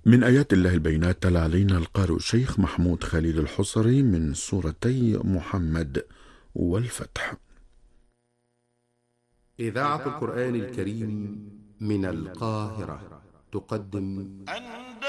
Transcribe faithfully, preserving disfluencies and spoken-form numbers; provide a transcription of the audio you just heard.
من آيات الله البينات تلا علينا القارئ الشيخ محمود خليل الحصري من سورتي محمد والفتح. إذاعة القرآن الكريم من القاهرة تقدم